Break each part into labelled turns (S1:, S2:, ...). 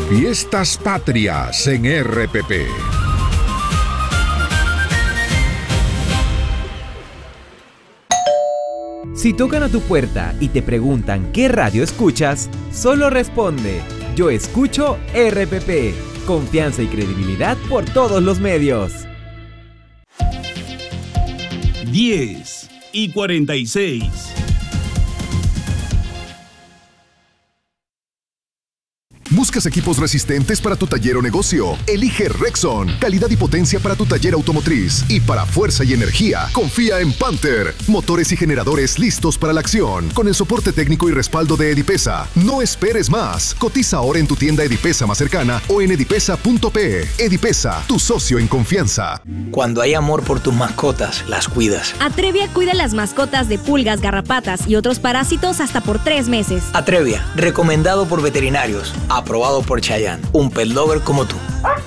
S1: Fiestas Patrias en RPP.
S2: Si tocan a tu puerta y te preguntan qué radio escuchas, solo responde: yo escucho RPP. Confianza y credibilidad por todos los medios.
S3: 10:46.
S4: ¿Buscas equipos resistentes para tu taller o negocio? Elige Rexon. Calidad y potencia para tu taller automotriz. Y para fuerza y energía, confía en Panther. Motores y generadores listos para la acción. Con el soporte técnico y respaldo de Edipesa. No esperes más. Cotiza ahora en tu tienda Edipesa más cercana o en edipesa.pe. Edipesa, tu socio en confianza.
S5: Cuando hay amor por tus mascotas, las cuidas.
S6: Atrevia cuida las mascotas de pulgas, garrapatas y otros parásitos hasta por 3 meses.
S5: Atrevia, recomendado por veterinarios. Aprobado por Chayanne, un pet lover como tú.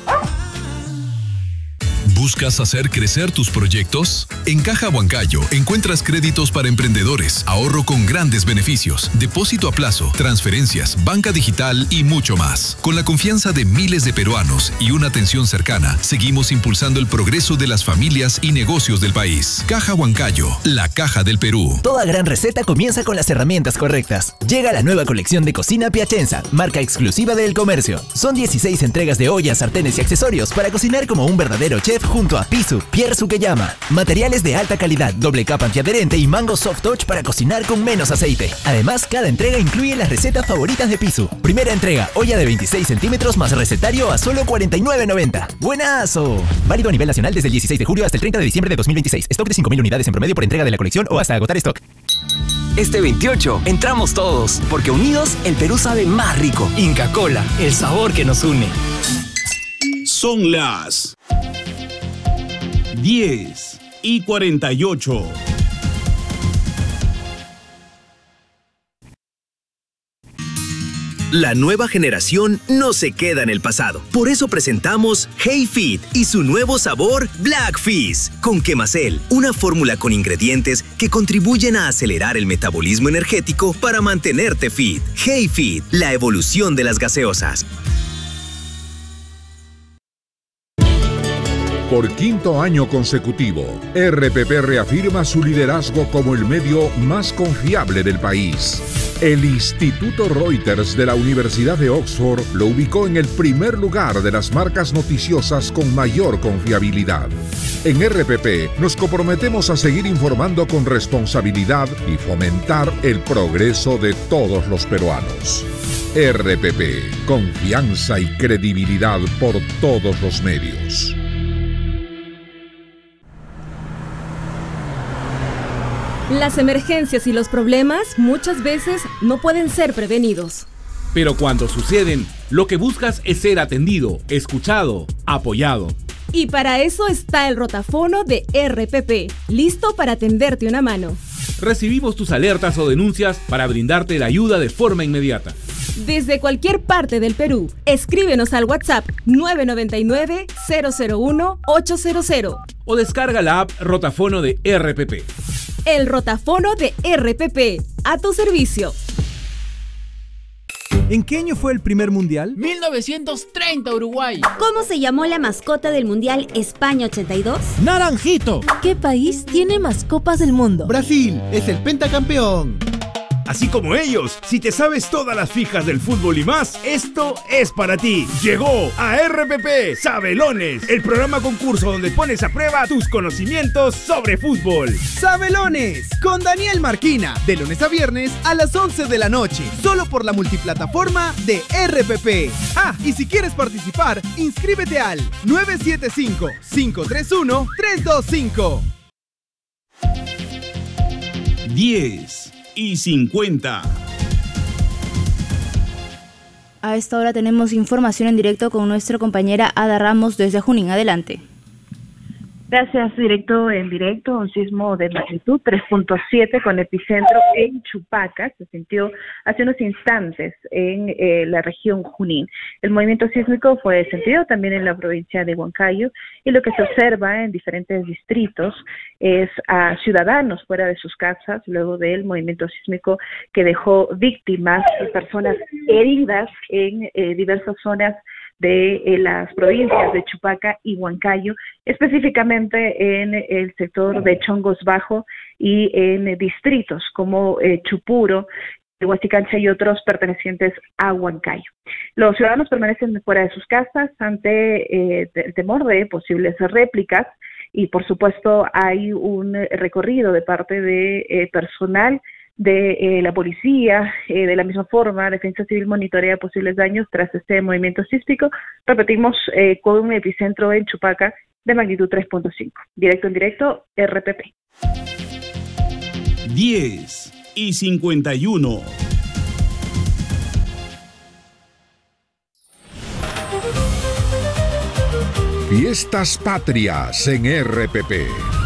S7: ¿Buscas hacer crecer tus proyectos? En Caja Huancayo encuentras créditos para emprendedores, ahorro con grandes beneficios, depósito a plazo, transferencias, banca digital y mucho más. Con la confianza de miles de peruanos y una atención cercana, seguimos impulsando el progreso de las familias y negocios del país. Caja Huancayo, la caja del Perú.
S8: Toda gran receta comienza con las herramientas correctas. Llega la nueva colección de cocina Piacenza, marca exclusiva del comercio. Son 16 entregas de ollas, sartenes y accesorios para cocinar como un verdadero chef junto a Pisu, Pierre Sukeyama. Materiales de alta calidad, doble capa antiadherente y mango soft touch para cocinar con menos aceite. Además, cada entrega incluye las recetas favoritas de Pisu. Primera entrega, olla de 26 centímetros más recetario a solo $49.90. ¡Buenazo! Válido a nivel nacional desde el 16 de julio hasta el 30 de diciembre de 2026. Stock de 5.000 unidades en promedio por entrega de la colección o hasta agotar stock.
S9: Este 28 entramos todos, porque unidos el Perú sabe más rico. Inca Kola, el sabor que nos une.
S3: Son las 10:48.
S10: La nueva generación no se queda en el pasado. Por eso presentamos Hey Fit y su nuevo sabor Black Fizz con Quemacel, una fórmula con ingredientes que contribuyen a acelerar el metabolismo energético para mantenerte fit. Hey Fit, la evolución de las gaseosas.
S1: Por 5º año consecutivo, RPP reafirma su liderazgo como el medio más confiable del país. El Instituto Reuters de la Universidad de Oxford lo ubicó en el primer lugar de las marcas noticiosas con mayor confiabilidad. En RPP nos comprometemos a seguir informando con responsabilidad y fomentar el progreso de todos los peruanos. RPP, confianza y credibilidad por todos los medios.
S11: Las emergencias y los problemas muchas veces no pueden ser prevenidos.
S12: Pero cuando suceden, lo que buscas es ser atendido, escuchado, apoyado.
S11: Y para eso está el rotafono de RPP, listo para tenderte una mano.
S12: Recibimos tus alertas o denuncias para brindarte la ayuda de forma inmediata.
S11: Desde cualquier parte del Perú, escríbenos al WhatsApp 999-001-800
S12: o descarga la app Rotafono de RPP.
S11: El rotafono de RPP, a tu servicio.
S13: ¿En qué año fue el primer mundial?
S14: 1930, Uruguay.
S6: ¿Cómo se llamó la mascota del mundial España 82?
S14: Naranjito.
S15: ¿Qué país tiene más copas del mundo?
S13: Brasil, es el pentacampeón.
S16: Así como ellos, si te sabes todas las fijas del fútbol y más, esto es para ti. Llegó a RPP Sabelones, el programa concurso donde pones a prueba tus conocimientos sobre fútbol.
S13: Sabelones, con Daniel Marquina, de lunes a viernes a las 11 de la noche, solo por la multiplataforma de RPP. Ah, y si quieres participar, inscríbete al 975-531-325.
S3: 10:50.
S15: A esta hora tenemos información en directo con nuestra compañera Ada Ramos desde Junín. Adelante.
S17: Gracias, en directo, un sismo de magnitud 3.7 con epicentro en Chupaca, se sintió hace unos instantes en la región Junín. El movimiento sísmico fue sentido también en la provincia de Huancayo y lo que se observa en diferentes distritos es a ciudadanos fuera de sus casas luego del movimiento sísmico que dejó víctimas y personas heridas en diversas zonas de las provincias de Chupaca y Huancayo, específicamente en el sector de Chongos Bajo y en distritos como Chupuro, Huasicancha y otros pertenecientes a Huancayo. Los ciudadanos permanecen fuera de sus casas ante el temor de posibles réplicas y por supuesto hay un recorrido de parte de personal de la policía, de la misma forma, Defensa Civil monitorea posibles daños tras este movimiento sísmico, repetimos, con un epicentro en Chupaca de magnitud 3.5. Directo en directo, RPP.
S3: 10:51.
S1: Fiestas Patrias en RPP.